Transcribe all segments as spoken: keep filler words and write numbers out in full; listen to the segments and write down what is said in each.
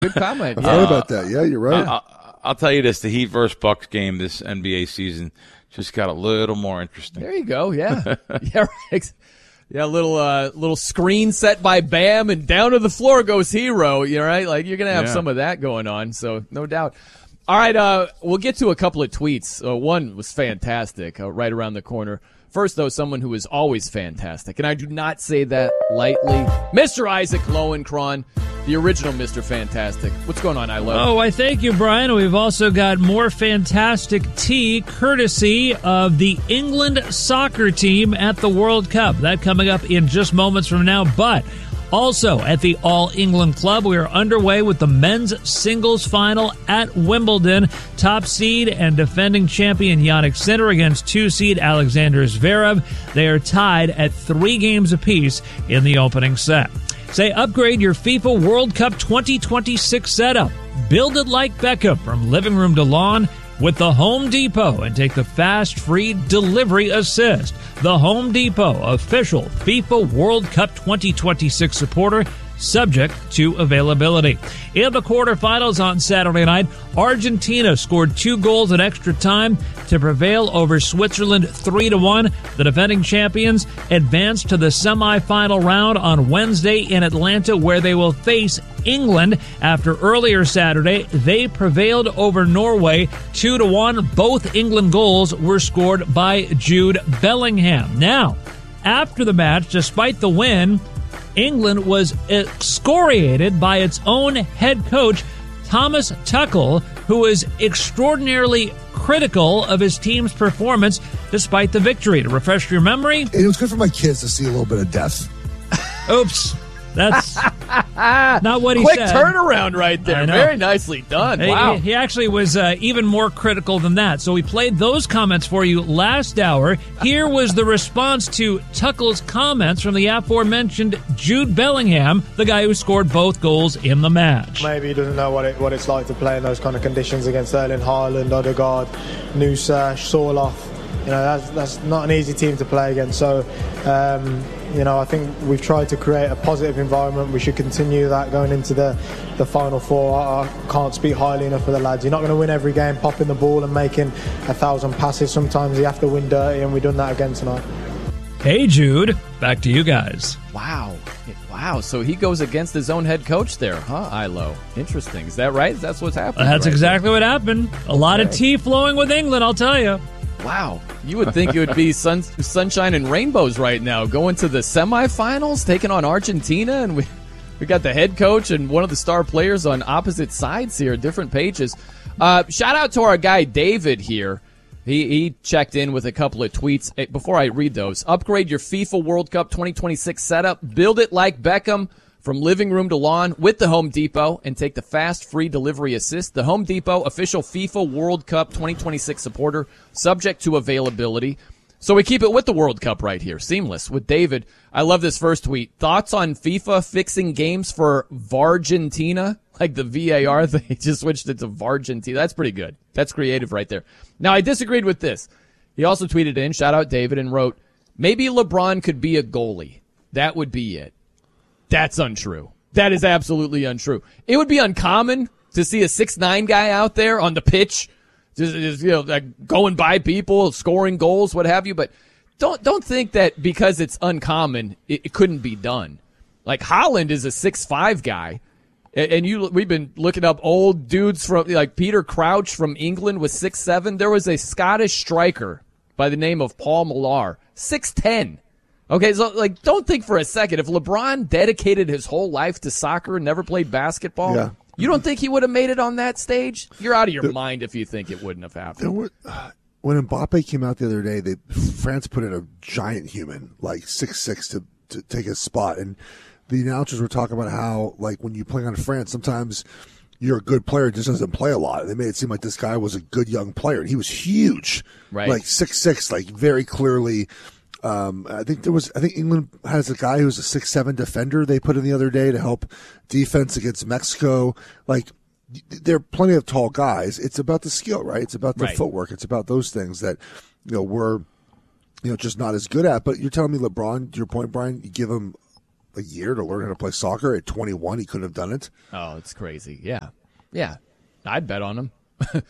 Good comment. I Yeah. thought about that. Yeah, you're right. Uh, I'll, I'll tell you this: the Heat versus Bucks game this N B A season just got a little more interesting. There you go. Yeah. yeah. Right. Yeah. Little, uh, little screen set by Bam, and down to the floor goes Hero. You know, right? Like you're gonna have Yeah. some of that going on. So no doubt. All right. Uh, we'll get to a couple of tweets. Uh, one was fantastic. Uh, right around the corner. First, though, someone who is always fantastic, and I do not say that lightly, Mister Isaac Lowenkron, the original Mister Fantastic. What's going on, Ilo? Oh, I thank you, Brian. We've also got more fantastic tea courtesy of the England soccer team at the World Cup. That coming up in just moments from now, but also at the All England Club, we are underway with the men's singles final at Wimbledon. Top seed and defending champion Jannik Sinner against two seed Alexander Zverev. They are tied at three games apiece in the opening set. Say upgrade your FIFA World Cup twenty twenty-six setup. Build it like Beckham from living room to lawn with the Home Depot and take the fast, free delivery assist. The Home Depot, official FIFA World Cup twenty twenty-six supporter, subject to availability. In the quarterfinals on Saturday night, Argentina scored two goals in extra time to prevail over Switzerland three to one. The defending champions advanced to the semifinal round on Wednesday in Atlanta, where they will face England. After earlier Saturday, they prevailed over Norway two to one. Both England goals were scored by Jude Bellingham. Now, after the match, despite the win, England was excoriated by its own head coach, Thomas Tuchel, who was extraordinarily critical of his team's performance despite the victory. To refresh your memory, It was good for my kids to see a little bit of death. oops, that's not what he Quick said. turnaround right I there. know. Very nicely done. He- Wow. He, he actually was uh, even more critical than that. So we played those comments for you last hour. Here was the response to Tuchel's comments from the aforementioned Jude Bellingham, the guy who scored both goals in the match. Maybe he doesn't know what it, what it's like to play in those kind of conditions against Erling Haaland, Odegaard, Nusa, Sorloth. You know, that's that's not an easy team to play against. So, um, you know, I think we've tried to create a positive environment. We should continue that going into the, the Final Four. I, I can't speak highly enough for the lads. You're not going to win every game popping the ball and making a thousand passes. Sometimes you have to win dirty, and we've done that again tonight. Hey, Jude, back to you guys. Wow. Wow. So he goes against his own head coach there, huh, Ilo? Interesting. Is that right? That's what's happening. That's right exactly what happened. A lot of tea flowing with England, I'll tell you. there? Wow. You would think it would be sun, sunshine and rainbows right now, going to the semifinals, taking on Argentina, and we we got the head coach and one of the star players on opposite sides here, different pages. Uh, shout out to our guy David here. He he checked in with a couple of tweets. Hey, before I read those, upgrade your FIFA World Cup twenty twenty-six setup. Build it like Beckham from living room to lawn with the Home Depot and take the fast, free delivery assist. The Home Depot, official FIFA World Cup twenty twenty-six supporter, subject to availability. So we keep it with the World Cup right here. Seamless with David. I love this first tweet. Thoughts on FIFA fixing games for Vargentina? Like the V A R thing, he just switched it to Vargentina. That's pretty good. That's creative right there. Now, I disagreed with this. He also tweeted in, shout out David, and wrote, maybe LeBron could be a goalie. That would be it. That's untrue. That is absolutely untrue. It would be uncommon to see a six nine guy out there on the pitch, just, just you know, like going by people, scoring goals, what have you. But don't don't think that because it's uncommon, it, it couldn't be done. Like Haaland is a six five guy, and, and you we've been looking up old dudes from like Peter Crouch from England was six seven. There was a Scottish striker by the name of Paul Millar, six ten. Okay, so like, don't think for a second if LeBron dedicated his whole life to soccer and never played basketball. Yeah. You don't think he would have made it on that stage? You're out of your mind if you think it wouldn't have happened. There were, uh, when Mbappe came out the other day, they, France put in a giant human, like six six, to, to take his spot. And the announcers were talking about how, like, when you play on France, sometimes you're a good player, just doesn't play a lot. They made it seem like this guy was a good young player, and he was huge. Right. Like six six, like very clearly. Um, I think there was. I think England has a guy who's a six seven defender they put in the other day to help defense against Mexico. Like, there are plenty of tall guys. It's about the skill, right? It's about the Right. footwork. It's about those things that, you know, we're, you know, just not as good at. But you're telling me LeBron, to your point, Brian, you give him a year to learn how to play soccer. At twenty-one, he couldn't have done it. Oh, it's crazy. Yeah. Yeah. I'd bet on him.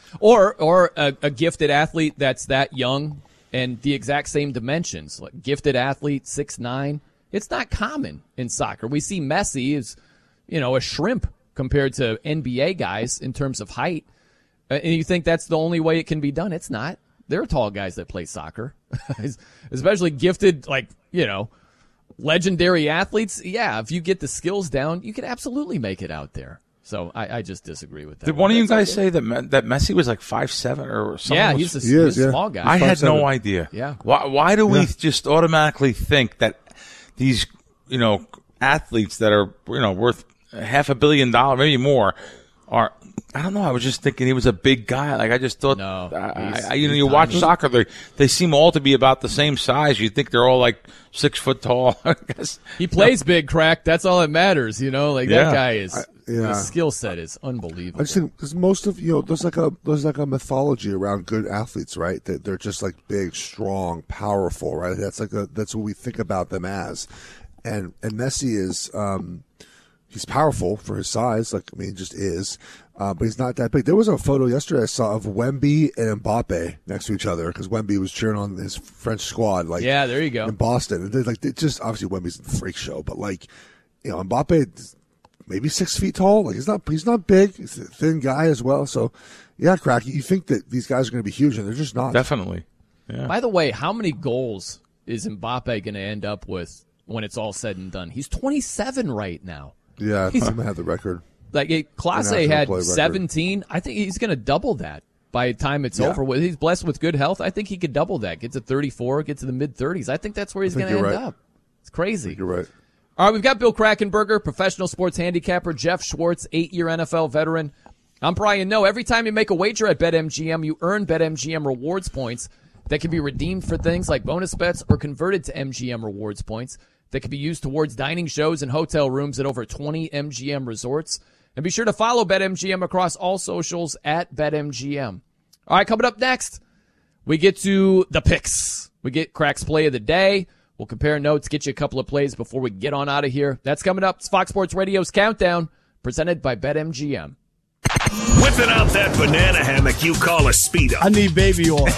or or a, a gifted athlete that's that young and the exact same dimensions. Like gifted athlete, six nine. It's not common in soccer. We see Messi as, you know, a shrimp compared to N B A guys in terms of height. And you think that's the only way it can be done. It's not. There are tall guys that play soccer, especially gifted, like, you know, legendary athletes. Yeah, if you get the skills down, you can absolutely make it out there. So I, I just disagree with that. Did one of you guys say that Me- that Messi was like five seven or something? Yeah, was, he's a, he is, he's a yeah. small guy. I had five seven. no idea. Yeah. Why, why do we Yeah. just automatically think that these, you know, athletes that are, you know, worth half a billion dollars, maybe more, are, I don't know, I was just thinking he was a big guy. Like, I just thought, No, I, he's- I, you know, he's you watch tiny. soccer, they, they seem all to be about the same size. You think they're all like six foot tall. I guess. He plays big, crack. That's all that matters, you know? Like, Yeah. that guy is, I- yeah. his skill set is unbelievable. I just think because most of you know there's like a there's like a mythology around good athletes, right? That they're just like big, strong, powerful, right? That's like a that's what we think about them as, and and Messi is um, he's powerful for his size, like I mean, he just is, uh, but he's not that big. There was a photo yesterday I saw of Wemby and Mbappe next to each other because Wemby was cheering on his French squad, like Yeah, there you go. in Boston. And they're like they just obviously Wemby's a freak show, but like you know Mbappe. Maybe six feet tall. Like he's not, he's not big. He's a thin guy as well. So, yeah, crack. You think that these guys are going to be huge, and they're just not. Definitely. Yeah. By the way, how many goals is Mbappe going to end up with when it's all said and done? He's twenty-seven right now. Yeah, he's going to have the record. Like it, Klase International had play record. seventeen. I think he's going to double that by the time it's Yeah. over with. He's blessed with good health. I think he could double that. Get to thirty-four, get to the mid thirties. I think that's where he's think going to you're end right. up. It's crazy. You're right. All right, we've got Bill Krackomberger, professional sports handicapper, Jeff Schwartz, eight-year N F L veteran. I'm Brian Noe. Every time you make a wager at BetMGM, you earn BetMGM rewards points that can be redeemed for things like bonus bets or converted to M G M rewards points that can be used towards dining shows and hotel rooms at over twenty M G M resorts. And be sure to follow BetMGM across all socials at BetMGM. All right, coming up next, we get to the picks. We get Crack's play of the day. We'll compare notes, get you a couple of plays before we get on out of here. That's coming up. It's Fox Sports Radio's Countdown, presented by BetMGM. Whipping out that banana hammock you call a Speedo. I need baby oil.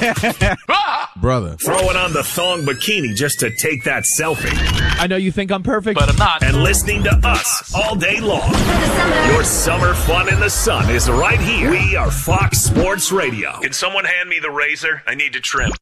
Brother. Throwing on the thong bikini just to take that selfie. I know you think I'm perfect. But I'm not. And listening to us all day long. Your summer fun in the sun is right here. We are Fox Sports Radio. Can someone hand me the razor? I need to trim.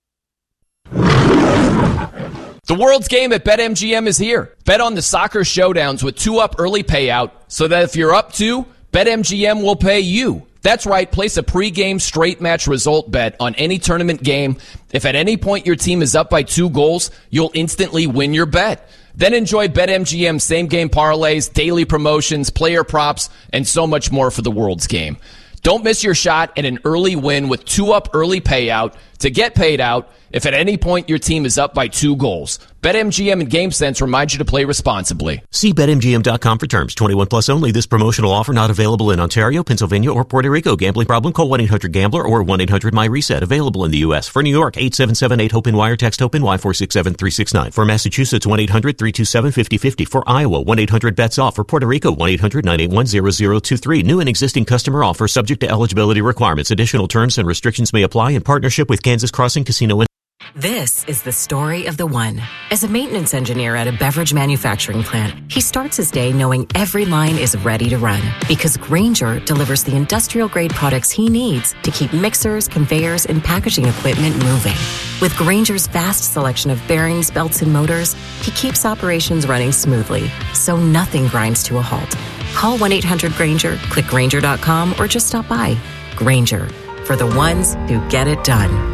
The World's Game at BetMGM is here. Bet on the soccer showdowns with two-up early payout so that if you're up two, BetMGM will pay you. That's right, place a pregame straight match result bet on any tournament game. If at any point your team is up by two goals, you'll instantly win your bet. Then enjoy BetMGM same-game parlays, daily promotions, player props, and so much more for the World's Game. Don't miss your shot at an early win with two-up early payout to get paid out if at any point your team is up by two goals. BetMGM and GameSense remind you to play responsibly. See Bet M G M dot com for terms. twenty-one plus only. This promotional offer not available in Ontario, Pennsylvania, or Puerto Rico. Gambling problem? Call one eight hundred gambler or one eight hundred my reset. Available in the U S. For New York, eight seven seven eight hope and wire. Text HOPE and Y four six seven three six nine. For Massachusetts, one eight hundred three two seven five zero five zero. For Iowa, one eight hundred bets off. For Puerto Rico, one eight hundred nine eight one zero zero two three. New and existing customer offer subject to eligibility requirements. Additional terms and restrictions may apply in partnership with Kansas Crossing Casino and This is the story of the one. As a maintenance engineer at a beverage manufacturing plant, he starts his day knowing every line is ready to run because Grainger delivers the industrial-grade products he needs to keep mixers, conveyors, and packaging equipment moving. With Grainger's vast selection of bearings, belts, and motors, he keeps operations running smoothly, so nothing grinds to a halt. Call one eight hundred Grainger, click Grainger dot com, or just stop by. Grainger, for the ones who get it done.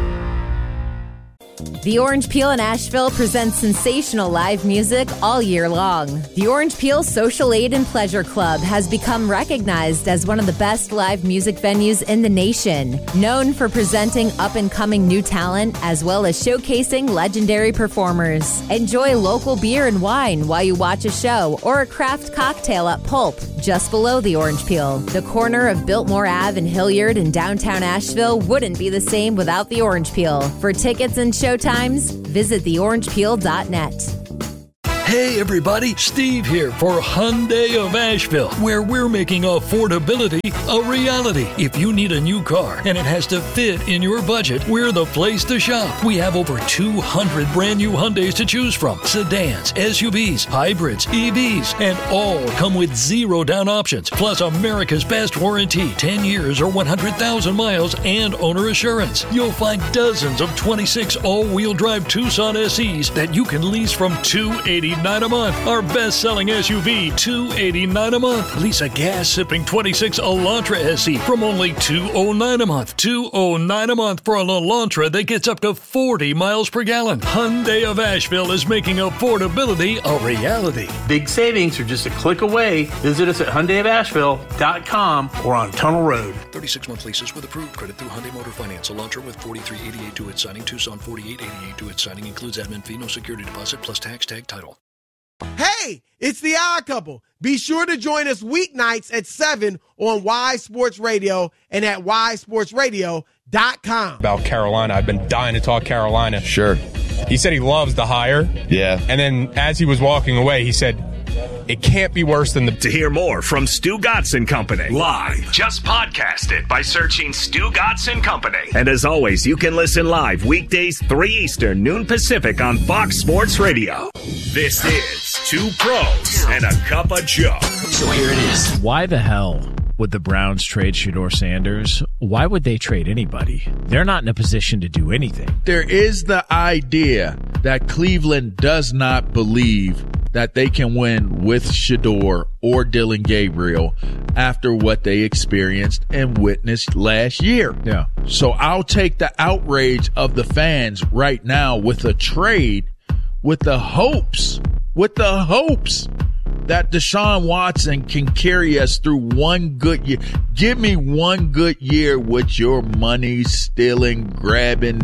The Orange Peel in Asheville presents sensational live music all year long. The Orange Peel Social Aid and Pleasure Club has become recognized as one of the best live music venues in the nation. Known for presenting up-and-coming new talent as well as showcasing legendary performers. Enjoy local beer and wine while you watch a show or a craft cocktail at Pulp, just below the Orange Peel. The corner of Biltmore Avenue and Hilliard in downtown Asheville wouldn't be the same without the Orange Peel. For tickets and showtimes, visit the orange peel dot net. Hey everybody, Steve here for Hyundai of Asheville, where we're making affordability a reality. If you need a new car and it has to fit in your budget, we're the place to shop. We have over two hundred brand new Hyundais to choose from. Sedans, S U Vs, hybrids, E Vs, and all come with zero down options. Plus America's best warranty, ten years or one hundred thousand miles and owner assurance. You'll find dozens of twenty-six all-wheel drive Tucson S Es that you can lease from two hundred eighty-nine dollars a month. Our best-selling S U V, two hundred eighty-nine dollars a month. Lease a gas-sipping twenty-six Elantra S E from only two hundred nine dollars a month. two hundred nine dollars a month for an Elantra that gets up to forty miles per gallon. Hyundai of Asheville is making affordability a reality. Big savings are just a click away. Visit us at Hyundai of Asheville dot com or on Tunnel Road. thirty-six month leases with approved credit through Hyundai Motor Finance. Elantra with forty-three eighty-eight to its signing. Tucson forty-eight eighty-eight to its signing. Includes admin fee, no security deposit, plus tax tag title. Hey, it's the Odd Couple. Be sure to join us weeknights at seven on Y Sports Radio and at Y Sports Radio dot com. About Carolina, I've been dying to talk Carolina. Sure. He said he loves the hire. Yeah. And then as he was walking away, he said, it can't be worse than the... To hear more from Stu Gotson Company live, just podcast it by searching Stu Gotson Company. And as always, you can listen live weekdays three Eastern, noon Pacific on Fox Sports Radio. This is Two Pros and a Cup of Joe. So here it is. Why the hell would the Browns trade Shedeur Sanders? Why would they trade anybody? They're not in a position to do anything. There is the idea that Cleveland does not believe that they can win with Shedeur or Dillon Gabriel after what they experienced and witnessed last year. Yeah. So I'll take the outrage of the fans right now with a trade with the hopes, with the hopes that Deshaun Watson can carry us through one good year. Give me one good year with your money stealing, grabbing,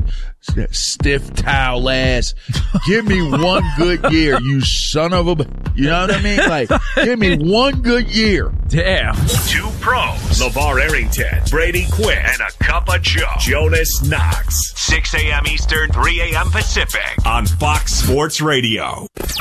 stiff towel ass. Give me one good year, you son of a... You know what I mean? Like, give me one good year. Damn. Two Pros. LeVar Arrington, Brady Quinn, and a Cup of Joe. Jonas Knox. six a.m. Eastern, three a.m. Pacific on Fox Sports Radio.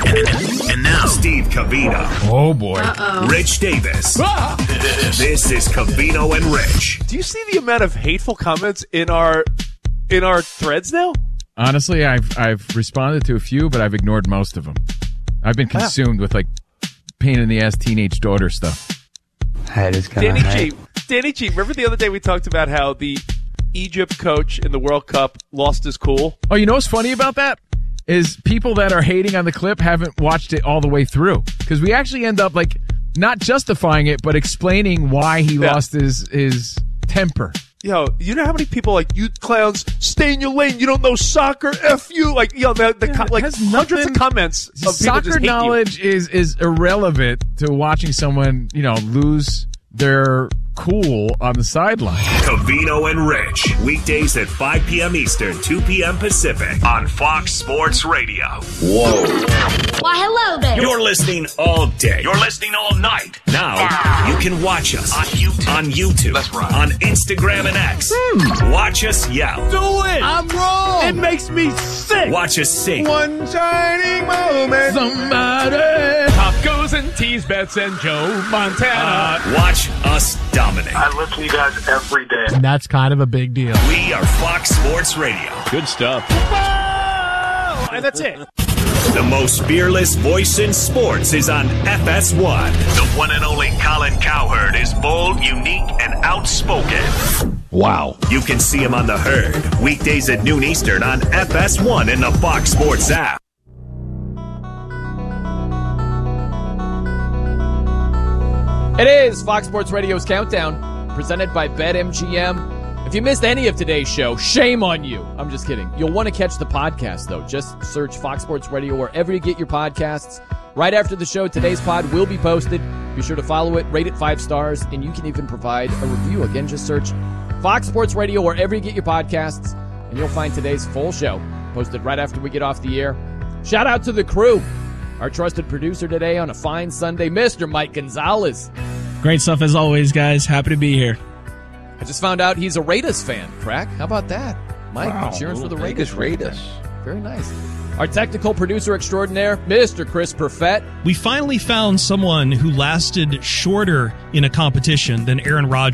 And now, Steve Covino. Oh, boy. Uh-oh. Rich Davis. Ah! This is Covino and Rich. Do you see the amount of hateful comments in our in our threads now? Honestly, I've I've responded to a few, but I've ignored most of them. I've been consumed ah. with like pain in the ass teenage daughter stuff. Hey, this guy. Danny G. Danny G. Remember the other day we talked about how the Egypt coach in the World Cup lost his cool? Oh, you know what's funny about that? Is people that are hating on the clip haven't watched it all the way through. Because we actually end up like not justifying it, but explaining why he yeah. lost his his temper. Yo, you know how many people like, you clowns, stay in your lane, you don't know soccer, F you. Like, yo, the, the yeah, like hundreds nothing, of comments of people soccer just hate knowledge you. is is irrelevant to watching someone, you know, lose their cool on the sideline. Covino and Rich, weekdays at five p.m. Eastern, two p.m. Pacific on Fox Sports Radio. Whoa. Why, hello there. You're listening all day. You're listening all night. Now, wow. you can watch us on YouTube. On YouTube. That's right. On Instagram and X. Hmm. Watch us yell. Do it. I'm wrong. It makes me sick. Watch us sing. One shining moment. Somebody. Tacos and tease bets and Joe Montana. Uh, watch us dominate. I listen to you guys every day. And that's kind of a big deal. We are Fox Sports Radio. Good stuff. Whoa! And that's it. The most fearless voice in sports is on F S one. The one and only Colin Cowherd is bold, unique, and outspoken. Wow. You can see him on The Herd, weekdays at noon Eastern on F S one in the Fox Sports app. It is Fox Sports Radio's Countdown, presented by BetMGM. If you missed any of today's show, shame on you. I'm just kidding. You'll want to catch the podcast, though. Just search Fox Sports Radio wherever you get your podcasts. Right after the show, today's pod will be posted. Be sure to follow it, rate it five stars, and you can even provide a review. Again, just search Fox Sports Radio wherever you get your podcasts, and you'll find today's full show posted right after we get off the air. Shout out to the crew. Our trusted producer today on a fine Sunday, Mister Mike Gonzalez. Great stuff as always, guys. Happy to be here. I just found out he's a Raiders fan, Crack. How about that? Mike, wow. cheering for the Raiders. Raiders. Very nice. Our technical producer extraordinaire, Mister Chris Perfett. We finally found someone who lasted shorter in a competition than Aaron Rodgers.